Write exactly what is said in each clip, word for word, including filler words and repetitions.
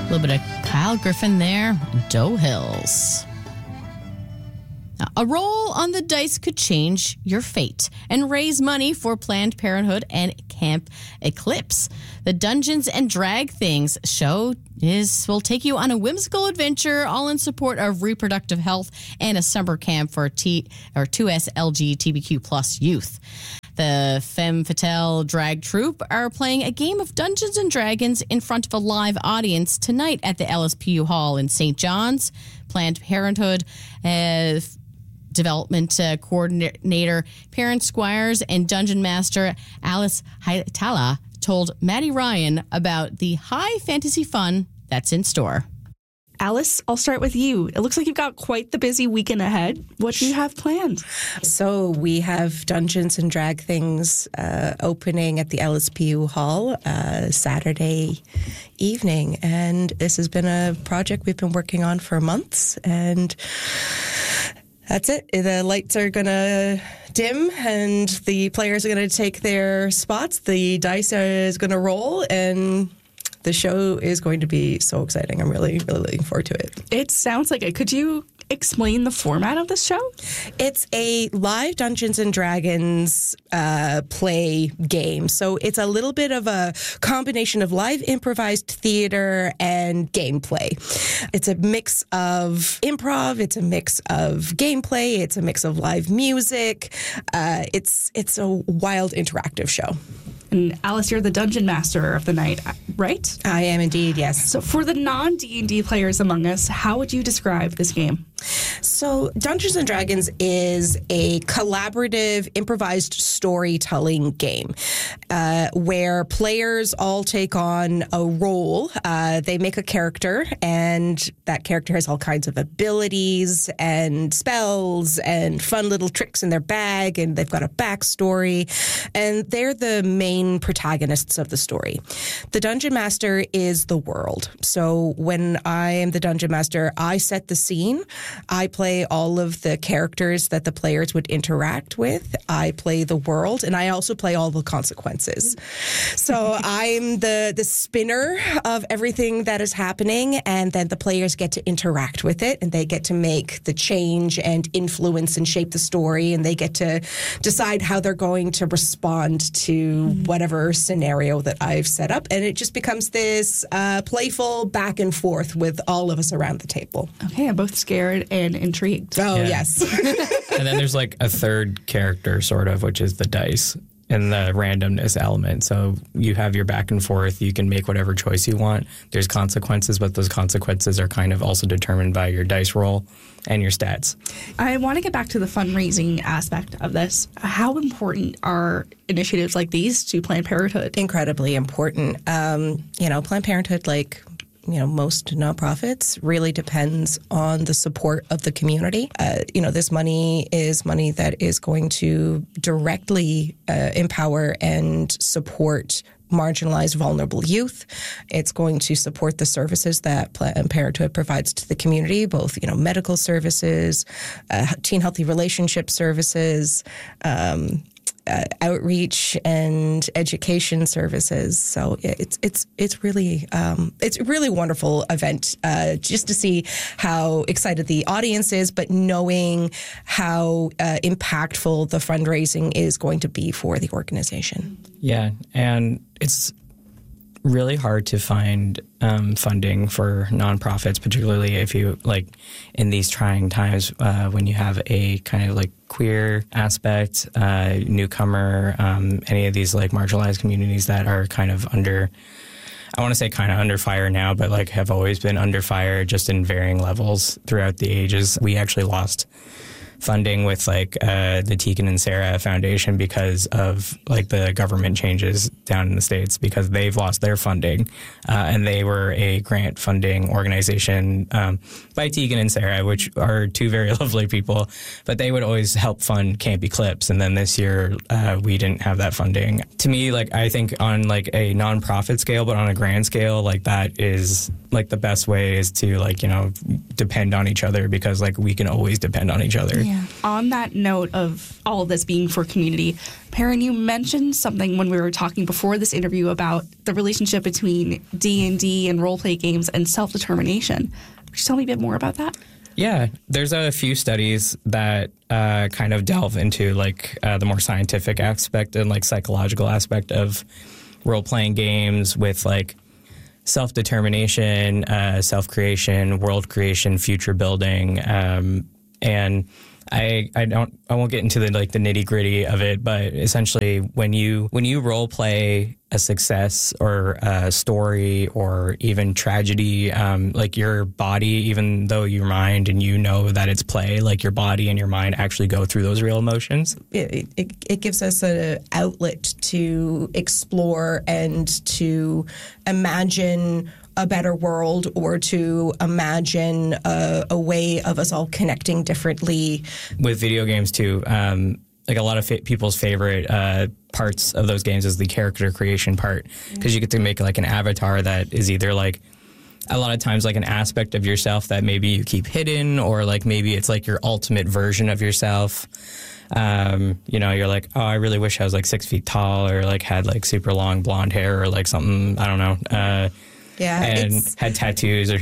A little bit of Kyle Griffin there, Doe Hills. Now, a roll on the dice could change your fate and raise money for Planned Parenthood and Camp Eclipse. The Dungeons and Drag Things show is will take you on a whimsical adventure, all in support of reproductive health and a summer camp for T or two S L G B T Q plus youth. The Femme Fatale Drag Troupe are playing a game of Dungeons and Dragons in front of a live audience tonight at the L S P U Hall in Saint John's. Planned Parenthood uh, Development uh, Coordinator Perrin Squires and Dungeon Master Alice Haitala told Maddie Ryan about the high fantasy fun that's in store. Alice, I'll start with you. It looks like you've got quite the busy weekend ahead. What do you have planned? So we have Dungeons and Drag Things uh, opening at the L S P U Hall uh, Saturday evening. And this has been a project we've been working on for months. And that's it. The lights are going to dim and the players are going to take their spots. The dice is going to roll and the show is going to be so exciting. I'm really, really looking forward to it. It sounds like it. Could you explain the format of this show? It's a live Dungeons and Dragons uh, play game. So it's a little bit of a combination of live improvised theater and gameplay. It's a mix of improv. It's a mix of gameplay. It's a mix of live music. Uh, it's it's a wild interactive show. And Alice, you're the dungeon master of the night, right? I am indeed, yes. So for the non-D and D players among us, how would you describe this game? So Dungeons and Dragons is a collaborative, improvised storytelling game uh, where players all take on a role. Uh, they make a character, and that character has all kinds of abilities and spells and fun little tricks in their bag, and they've got a backstory, and they're the main protagonists of the story. The Dungeon Master is the world. So when I am the Dungeon Master, I set the scene. I play all of the characters that the players would interact with. I play the world, and I also play all the consequences. So I'm the, the spinner of everything that is happening, and then the players get to interact with it, and they get to make the change and influence and shape the story, and they get to decide how they're going to respond to whatever scenario that I've set up. And it just becomes this uh, playful back and forth with all of us around the table. Okay, I'm both scared and intrigued. Oh, Yeah. yes. And then there's like a third character, sort of, which is the dice and the randomness element. So you have your back and forth. You can make whatever choice you want. There's consequences, but those consequences are kind of also determined by your dice roll and your stats. I want to get back to the fundraising aspect of this. How important are initiatives like these to Planned Parenthood? Incredibly important. Um, you know, Planned Parenthood, like you know, most nonprofits, really depends on the support of the community. Uh, you know, this money is money that is going to directly uh, empower and support marginalized, vulnerable youth. It's going to support the services that Planned Parenthood provides to the community, both, you know, medical services, uh, teen healthy relationship services, um, Uh, outreach and education services. So it's it's it's really um, it's a really wonderful event uh, just to see how excited the audience is, but knowing how uh, impactful the fundraising is going to be for the organization. Yeah, and it's really hard to find um, funding for nonprofits, particularly if you, like, in these trying times uh, when you have a kind of, like, queer aspect, uh, newcomer, um, any of these, like, marginalized communities that are kind of under, I want to say kind of under fire now, but, like, have always been under fire just in varying levels throughout the ages. We actually lost funding with like uh, the Tegan and Sarah Foundation because of like the government changes down in the States, because they've lost their funding uh, and they were a grant funding organization um, by Tegan and Sarah, which are two very lovely people, but they would always help fund Camp Eclipse. And then this year uh, we didn't have that funding. To me, like I think on like a nonprofit scale, but on a grand scale, like that is like the best way is to like, you know, depend on each other, because like we can always depend on each other. Yeah. Yeah. On that note of all of this being for community, Perrin, you mentioned something when we were talking before this interview about the relationship between D and D and role-play games and self-determination. Could you tell me a bit more about that? Yeah, there's a few studies that uh, kind of delve into like uh, the more scientific aspect and like psychological aspect of role-playing games with like self-determination, uh, self-creation, world creation, future building, um, and I I don't I won't get into the like the nitty gritty of it, but essentially when you when you role play a success or a story or even tragedy, um, like your body, even though your mind and you know that it's play, like your body and your mind actually go through those real emotions. It, it, it gives us an outlet to explore and to imagine a better world, or to imagine a, a way of us all connecting differently. With video games too, um, like a lot of fa- people's favorite uh, parts of those games is the character creation part, because you get to make like an avatar that is either like a lot of times like an aspect of yourself that maybe you keep hidden, or like maybe it's like your ultimate version of yourself. Um, you know, you're like, oh, I really wish I was like six feet tall, or like had like super long blonde hair, or like something, I don't know. Uh, Yeah, and it's, had tattoos, or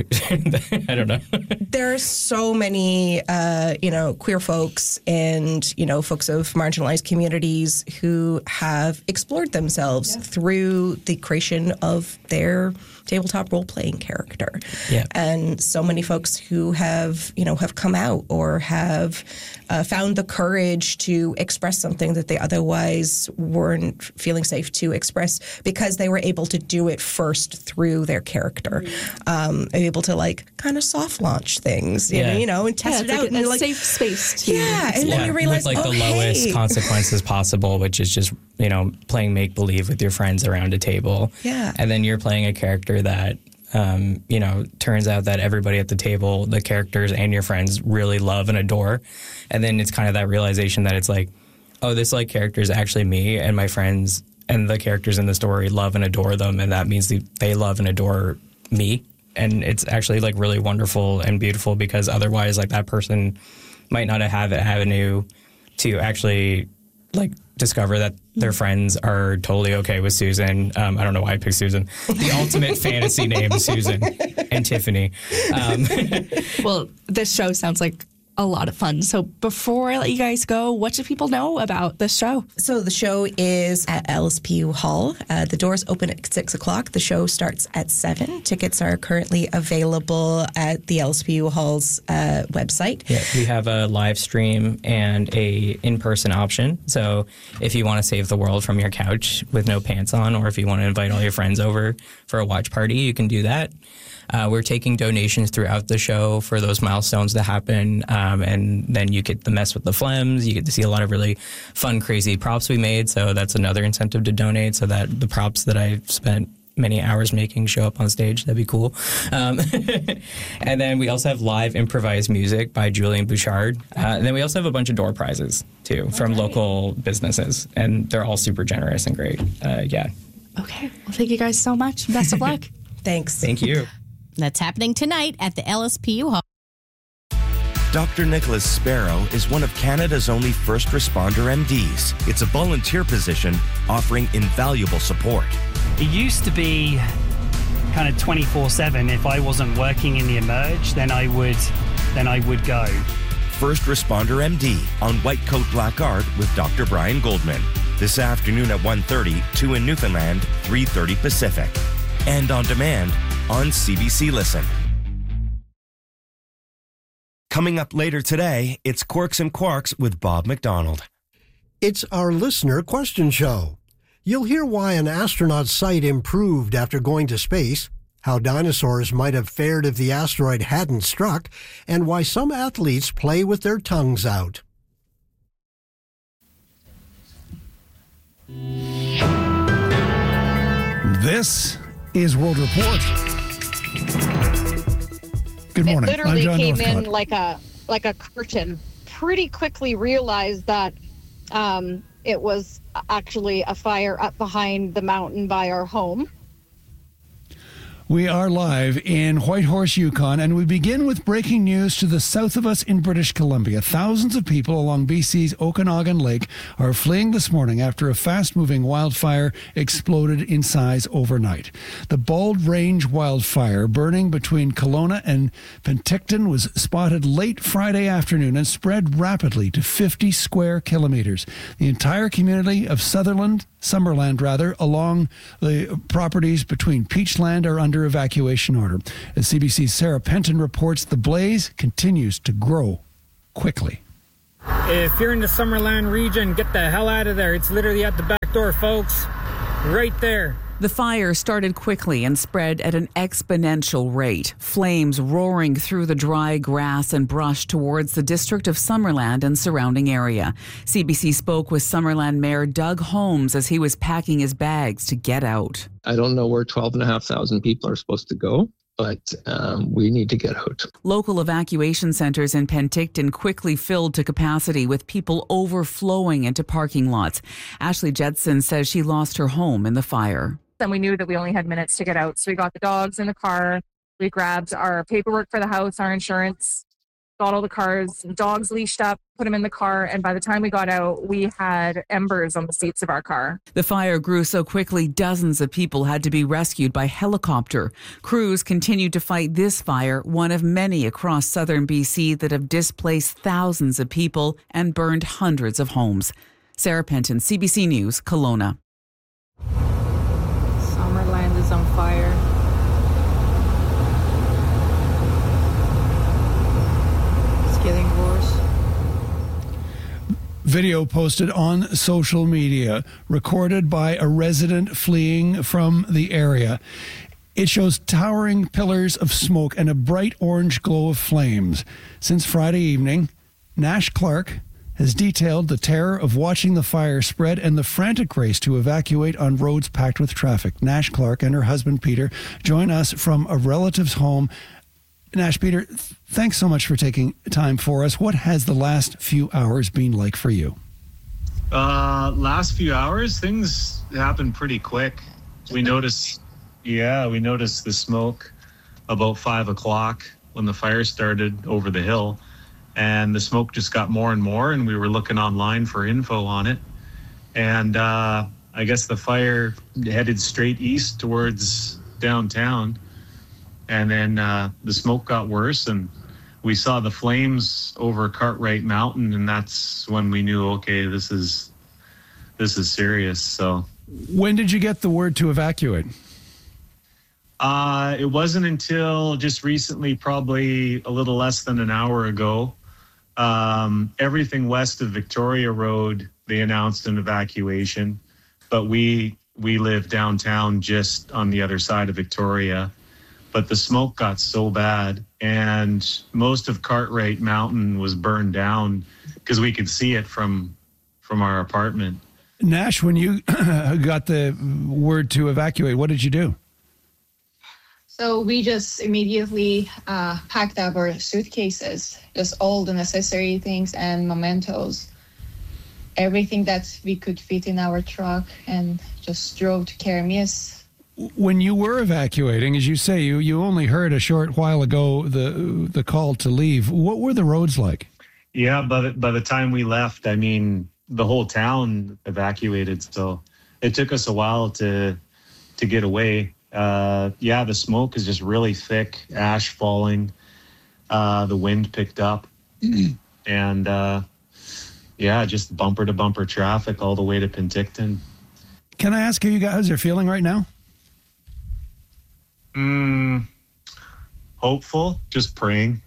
I don't know. There's so many, uh, you know, queer folks and, you know, folks of marginalized communities who have explored themselves yeah. through the creation of their tabletop role-playing character. Yeah. And so many folks who have, you know, have come out or have uh, found the courage to express something that they otherwise weren't feeling safe to express, because they were able to do it first through their character, um, able to like kind of soft launch things, you yeah. know, you know, and test yeah, it out. Like and a, a like, safe space to yeah, and yeah, then you realize, with like oh, the lowest hey. consequences possible, which is just, you know, playing make believe with your friends around a table. Yeah, and then you're playing a character that, um, you know, turns out that everybody at the table, the characters and your friends, really love and adore, and then it's kind of that realization that it's like, oh, this like character is actually me, and my friends and the characters in the story love and adore them, and that means they love and adore me. And it's actually like really wonderful and beautiful, because otherwise like that person might not have an avenue to actually like discover that their friends are totally okay with Susan. Um, I don't know why I picked Susan. The ultimate fantasy name, Susan and Tiffany. Um, well, this show sounds like a lot of fun. So before I let you guys go, what should people know about this show? So the show is at L S P U Hall. Uh, the doors open at six o'clock. The show starts at seven. Tickets are currently available at the L S P U Hall's uh, website. Yeah, we have a live stream and a in-person option. So if you want to save the world from your couch with no pants on, or if you want to invite all your friends over for a watch party, you can do that. Uh, we're taking donations throughout the show for those milestones to happen, um, and then you get to mess with the flems. You get to see a lot of really fun, crazy props we made, so that's another incentive to donate, so that the props that I've spent many hours making show up on stage. That'd be cool. Um, and then we also have live improvised music by Julian Bouchard. Uh, and then we also have a bunch of door prizes, too, okay. from local businesses, and they're all super generous and great. Uh, yeah. Okay. Well, thank you guys so much. Best of luck. Thanks. Thank you. That's happening tonight at the L S P U Hall. Doctor Nicholas Sparrow is one of Canada's only first responder M Ds. It's a volunteer position offering invaluable support. It used to be kind of twenty-four seven. If I wasn't working in the Emerge, then I would, then I would go. First Responder M D on White Coat Black Art with Doctor Brian Goldman. This afternoon at one thirty, two in Newfoundland, three thirty Pacific. And on demand on C B C Listen. Coming up later today, it's Quirks and Quarks with Bob McDonald. It's our listener question show. You'll hear why an astronaut's sight improved after going to space, how dinosaurs might have fared if the asteroid hadn't struck, and why some athletes play with their tongues out. This is World Report. Good morning. It literally I'm John came Northcott. in like a like a curtain. Pretty quickly realized that um, it was actually a fire up behind the mountain by our home. We are live in Whitehorse, Yukon, and we begin with breaking news to the south of us in British Columbia. Thousands of people along B C's Okanagan Lake are fleeing this morning after a fast-moving wildfire exploded in size overnight. The Bald Range wildfire burning between Kelowna and Penticton was spotted late Friday afternoon and spread rapidly to fifty square kilometers. The entire community of Sutherland, Summerland rather, along the properties between Peachland are under evacuation order. As C B C's Sarah Penton reports, the blaze continues to grow quickly. If you're in the Summerland region, get the hell out of there. It's literally at the back door, folks. Right there. The fire started quickly and spread at an exponential rate, flames roaring through the dry grass and brush towards the district of Summerland and surrounding area. C B C spoke with Summerland Mayor Doug Holmes as he was packing his bags to get out. I don't know where twelve and a half thousand people are supposed to go, but um, we need to get out. Local evacuation centres in Penticton quickly filled to capacity with people overflowing into parking lots. Ashley Jetson says she lost her home in the fire. And we knew that we only had minutes to get out. So we got the dogs in the car. We grabbed our paperwork for the house, our insurance, got all the cars, dogs leashed up, put them in the car. And by the time we got out, we had embers on the seats of our car. The fire grew so quickly, dozens of people had to be rescued by helicopter. Crews continued to fight this fire, one of many across southern B C that have displaced thousands of people and burned hundreds of homes. Sarah Penton, C B C News, Kelowna. Summerland is on fire. It's getting worse. Video posted on social media, recorded by a resident fleeing from the area. It shows towering pillars of smoke and a bright orange glow of flames. Since Friday evening, Nash Clark has detailed the terror of watching the fire spread and the frantic race to evacuate on roads packed with traffic. Nash Clark and her husband Peter join us from a relative's home. Nash, Peter, thanks so much for taking time for us. What has the last few hours been like for you? Uh, last few hours, things happened pretty quick. We noticed, yeah, we noticed the smoke about five o'clock when the fire started over the hill. And the smoke just got more and more, and we were looking online for info on it. And uh, I guess the fire headed straight east towards downtown. And then uh, the smoke got worse, and we saw the flames over Cartwright Mountain, and that's when we knew, okay, this is this is serious. So, when did you get the word to evacuate? Uh, it wasn't until just recently, probably a little less than an hour ago. Um, everything west of Victoria Road, they announced an evacuation, but we we live downtown just on the other side of Victoria. But the smoke got so bad, and most of Cartwright Mountain was burned down because we could see it from from our apartment. Nash, when you got the word to evacuate, what did you do? So we just immediately uh, packed up our suitcases, just all the necessary things and mementos, everything that we could fit in our truck, and just drove to Keremeos. When you were evacuating, as you say, you, you only heard a short while ago the the call to leave. What were the roads like? Yeah, but by the time we left, I mean, the whole town evacuated. So it took us a while to to get away. Uh, yeah, the smoke is just really thick, ash falling. Uh, the wind picked up, and uh, yeah, just bumper to bumper traffic all the way to Penticton. Can I ask how you guys are feeling right now? Mm, hopeful, just praying.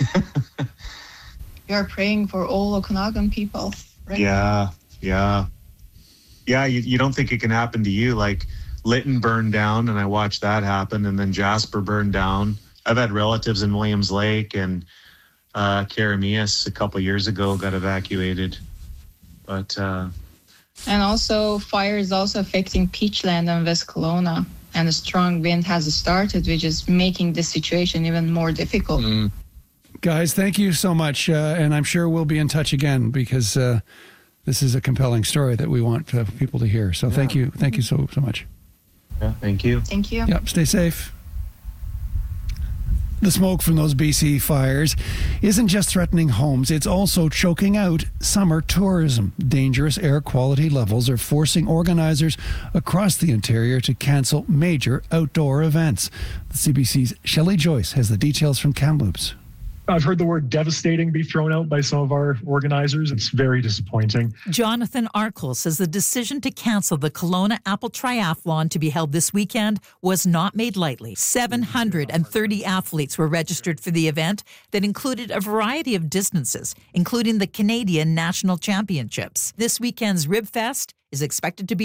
We are praying for all Okanagan people. Right? Yeah, yeah, yeah. You, you don't think it can happen to you, like. Lytton burned down, and I watched that happen, and then Jasper burned down. I've had relatives in Williams Lake, and uh, Keremeos a couple years ago got evacuated. But uh, and also fire is also affecting Peachland and West Kelowna, and a strong wind has started, which is making the situation even more difficult. Mm. Guys, thank you so much, uh, and I'm sure we'll be in touch again because uh, this is a compelling story that we want uh, people to hear. So yeah. thank you, thank you so so much. Yeah, thank you. Thank you. Yep, stay safe. The smoke from those B C fires isn't just threatening homes, it's also choking out summer tourism. Dangerous air quality levels are forcing organizers across the interior to cancel major outdoor events. The C B C's Shelley Joyce has the details from Kamloops. I've heard the word devastating be thrown out by some of our organizers. It's very disappointing. Jonathan Arkle says the decision to cancel the Kelowna Apple Triathlon to be held this weekend was not made lightly. seven hundred thirty athletes were registered for the event that included a variety of distances, including the Canadian National Championships. This weekend's Rib Fest is expected to be